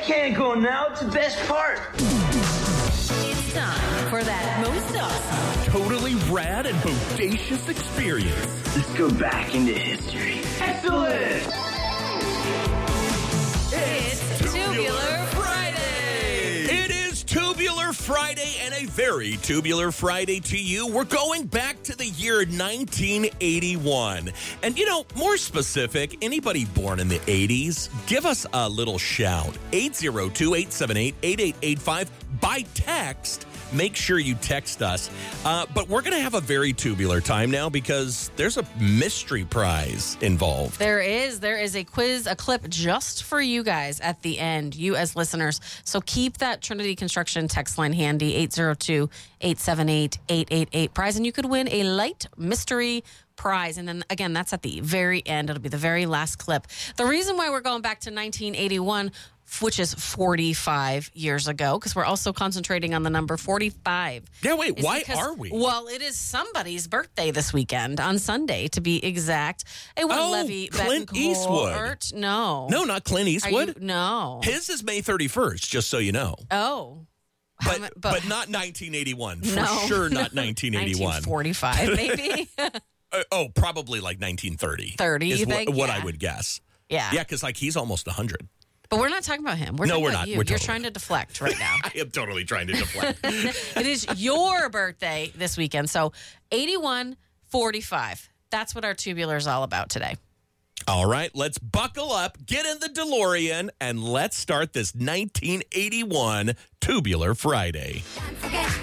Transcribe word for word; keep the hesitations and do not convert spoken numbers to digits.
can't go now. It's the best part. It's time for that most awesome, totally rad and bodacious experience. Let's go back into history. Excellent! It's Tubular Friday. It is Tubular Friday, and a very tubular Friday to you. We're going back to the year nineteen eighty-one. And, you know, more specific, anybody born in the eighties, give us a little shout. eight zero two, eight seven eight, eight eight eight five by text. Make sure you text us. Uh, but we're going to have a very tubular time now because there's a mystery prize involved. There is. There is a quiz, a clip just for you guys at the end, you as listeners. So keep that Trinity Construction text line handy, eight zero two, eight seven eight, eight eight eight prize, and you could win a light mystery prize. And then, again, that's at the very end. It'll be the very last clip. The reason why we're going back to nineteen eighty-one, which is forty-five years ago, because we're also concentrating on the number forty-five. Yeah, wait, why because, are we? Well, it is somebody's birthday this weekend, on Sunday, to be exact. It was Oh, Levy Clint Betancourt. Eastwood. No. No, not Clint Are Eastwood. you- no. His is May thirty-first, just so you know. Oh. How But, ma- but not nineteen eighty-one. For No. sure not nineteen eighty-one. nineteen forty-five, maybe. Uh, oh, probably like nineteen thirty. thirty, is you what, think? what Yeah. I would guess. Yeah. Yeah, because like he's almost one hundred. But we're not talking about him. We're No, talking we're about not. you. We're You're totally- trying to deflect right now. I am totally trying to deflect. It is your birthday this weekend. So eighty-one forty-five. That's what our tubular is all about today. All right, let's buckle up, get in the DeLorean, and let's start this nineteen eighty-one Tubular Friday. Don't forget